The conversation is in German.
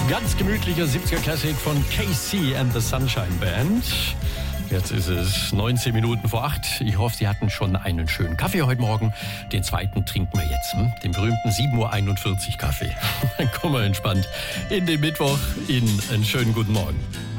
Ganz gemütlicher 70er Classic von KC and the Sunshine Band. Jetzt ist es 19 Minuten vor 8. Ich hoffe, Sie hatten schon einen schönen Kaffee heute Morgen. Den zweiten trinken wir jetzt. Den berühmten 7:41 Uhr Kaffee. Dann kommen wir entspannt in den Mittwoch. Ihnen einen schönen guten Morgen.